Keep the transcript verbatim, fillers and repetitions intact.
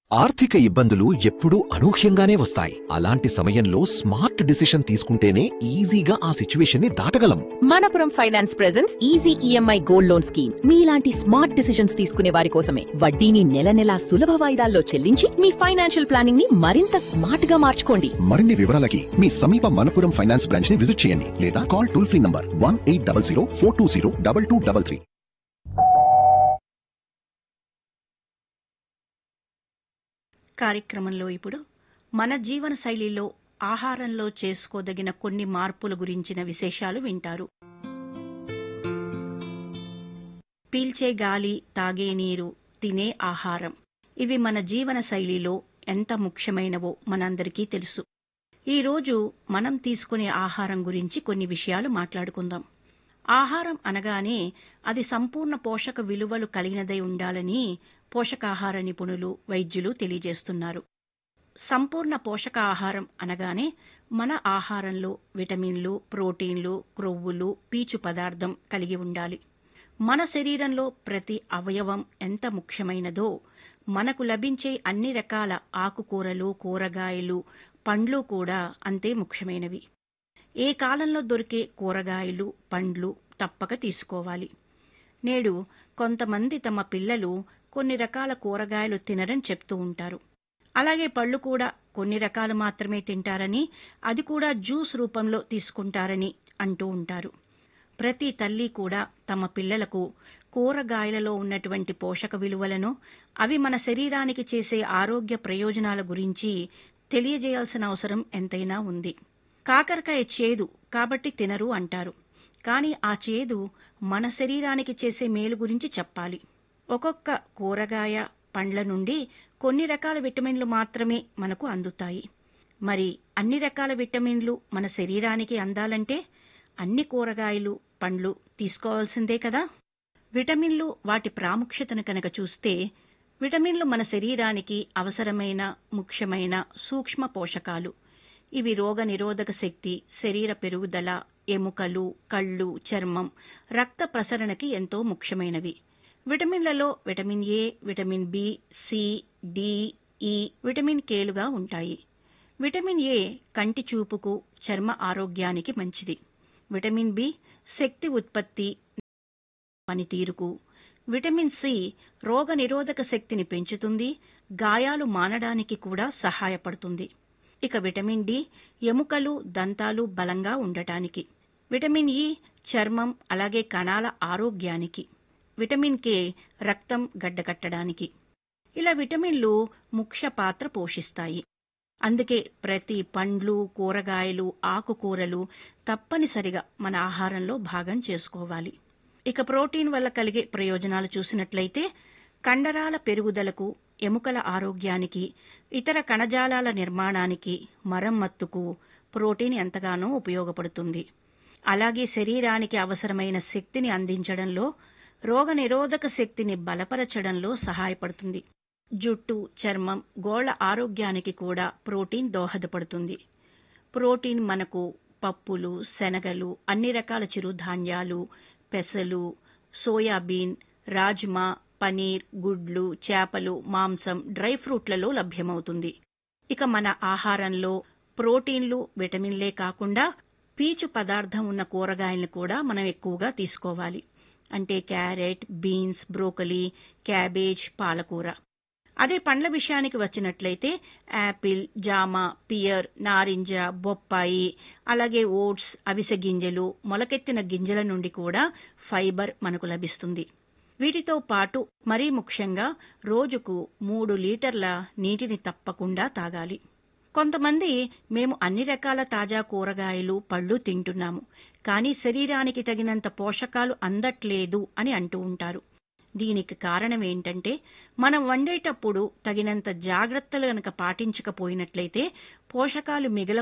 ఆర్థిక ఇబ్బందులు ఎప్పుడూ అనూహ్యంగానే వస్తాయి. అలాంటి సమయంలో స్మార్ట్ డిసిషన్ తీసుకుంటేనే ఈజీగా ఆ సిచ్యువేషన్ ని దాటగలం. Manappuram finance presence easy EMI gold loan scheme మీలాంటి స్మార్ట్ డిసిషన్స్ తీసుకునే వారి కోసమే. వడ్డీని నెల నెలా సులభ వాయిదాల్లో చెల్లించి మీ ఫైనాన్షియల్ ప్లానింగ్ ని మరింత స్మార్ట్ గా మార్చుకోండి. మరిన్ని వివరాలకి మీ సమీప మనపురం ఫైనాన్స్ బ్రాంచ్ ని విజిట్ చేయండి లేదా call toll free number one eight double zero four two zero double two double three. కార్యక్రమంలో ఇప్పుడు మన జీవన శైలిలో ఆహారంలో చేసుకోదగిన కొన్ని మార్పుల గురించిన విశేషాలు వింటారు. పీల్చే గాలి, తాగే నీరు, తినే ఆహారం ఇవి మన జీవన శైలిలో ఎంత ముఖ్యమైనవో మనందరికీ తెలుసు. ఈరోజు మనం తీసుకునే ఆహారం గురించి కొన్ని విషయాలు మాట్లాడుకుందాం. ఆహారం అనగానే అది సంపూర్ణ పోషక విలువలు కలిగినదై ఉండాలని పోషకాహార నిపుణులు, వైద్యులు తెలియజేస్తున్నారు. సంపూర్ణ పోషకాహారం అనగానే మన ఆహారంలో విటమిన్లు, ప్రోటీన్లు, క్రొవ్వులు, పీచు పదార్థం కలిగి ఉండాలి. మన శరీరంలో ప్రతి అవయవం ఎంత ముఖ్యమైనదో మనకు లభించే అన్ని రకాల ఆకుకూరలు, కూరగాయలు, పండ్లు కూడా అంతే ముఖ్యమైనవి. ఏ కాలంలో దొరికే కూరగాయలు, పండ్లు తప్పక తీసుకోవాలి. నేడు కొంతమంది తమ పిల్లలు కొన్ని రకాల కూరగాయలు తినరని చెప్తూ ఉంటారు. అలాగే పళ్ళు కూడా కొన్ని రకాలు మాత్రమే తింటారని, అది కూడా జ్యూస్ రూపంలో తీసుకుంటారని అంటూ ఉంటారు. ప్రతి తల్లి కూడా తమ పిల్లలకు కూరగాయలలో ఉన్నటువంటి పోషక విలువలను, అవి మన శరీరానికి చేసే ఆరోగ్య ప్రయోజనాల గురించి తెలియజేయాల్సిన అవసరం ఎంతైనా ఉంది. కాకరకాయ చేదు కాబట్టి తినరు అంటారు. కానీ ఆ చేదు మన శరీరానికి చేసే మేలు గురించి చెప్పాలి. ఒక్కొక్క కూరగాయ, పండ్ల నుండి కొన్ని రకాల విటమిన్లు మాత్రమే మనకు అందుతాయి. మరి అన్ని రకాల విటమిన్లు మన శరీరానికి అందాలంటే అన్ని కూరగాయలు, పండ్లు తీసుకోవాల్సిందే కదా. విటమిన్లు, వాటి ప్రాముఖ్యతను కనుక చూస్తే, విటమిన్లు మన శరీరానికి అవసరమైన ముఖ్యమైన సూక్ష్మ పోషకాలు. ఇవి రోగ నిరోధక శక్తి, శరీర పెరుగుదల, ఎముకలు, కళ్ళు, చర్మం, రక్త ప్రసరణకి ఎంతో ముఖ్యమైనవి. విటమిన్లలో vitamin A, vitamin B, C, D, ఈ, విటమిన్ కేలుగా ఉంటాయి. విటమిన్ ఏ కంటి చూపుకు, చర్మ ఆరోగ్యానికి మంచిది. విటమిన్ బి శక్తి ఉత్పత్తి, పనితీరుకు. విటమిన్ సి రోగ నిరోధక శక్తిని పెంచుతుంది, గాయాలు మానడానికి కూడా సహాయపడుతుంది. ఇక విటమిన్ డి ఎముకలు, దంతాలు బలంగా ఉండటానికి. విటమిన్ ఇ చర్మం అలాగే కణాల ఆరోగ్యానికి. విటమిన్ కే రక్తం గడ్డకట్టడానికి. ఇలా విటమిన్లు ముఖ్య పాత్ర పోషిస్తాయి. అందుకే ప్రతి పండ్లు, కూరగాయలు, ఆకుకూరలు తప్పనిసరిగా మన ఆహారంలో భాగం చేసుకోవాలి. ఇక ప్రోటీన్ వల్ల కలిగే ప్రయోజనాలు చూసినట్లయితే, కండరాల పెరుగుదలకు, ఎముకల ఆరోగ్యానికి, ఇతర కణజాలాల నిర్మాణానికి, మరమ్మత్తుకు ప్రోటీన్ ఎంతగానో ఉపయోగపడుతుంది. అలాగే శరీరానికి అవసరమైన శక్తిని అందించడంలో, రోగ నిరోధక శక్తిని బలపరచడంలో సహాయపడుతుంది. జుట్టు, చర్మం, గోళ్ల ఆరోగ్యానికి కూడా ప్రోటీన్ దోహదపడుతుంది. ప్రోటీన్ మనకు పప్పులు, శనగలు, అన్ని రకాల చిరుధాన్యాలు, పెసలు, సోయాబీన్, రాజ్మా, పనీర్, గుడ్లు, చేపలు, మాంసం, డ్రై ఫ్రూట్లలో లభ్యమవుతుంది. ఇక మన ఆహారంలో ప్రోటీన్లు, విటమిన్లే కాకుండా పీచు పదార్థం ఉన్న కూరగాయలను కూడా మనం ఎక్కువగా తీసుకోవాలి. అంటే క్యారెట్, బీన్స్, బ్రోకలీ, క్యాబేజ్, పాలకూర. అదే పండ్ల విషయానికి వచ్చినట్లయితే యాపిల్, జామ, పియర్, నారింజ, బొప్పాయి, అలాగే ఓట్స్, అవిసె గింజలు, మొలకెత్తిన గింజల నుండి కూడా ఫైబర్ మనకు లభిస్తుంది. వీటితో పాటు మరీ ముఖ్యంగా రోజుకు మూడు లీటర్ల నీటిని తప్పకుండా తాగాలి. కొంతమంది మేము అన్ని రకాల తాజా కూరగాయలు, పళ్ళు తింటున్నాము, కానీ శరీరానికి తగినంత పోషకాలు అందట్లేదు అని అంటూ ఉంటారు. దీనికి కారణం ఏంటంటే, మనం వండేటప్పుడు తగినంత జాగ్రత్తలు గనక పాటించకపోయినట్లయితే పోషకాలు మిగల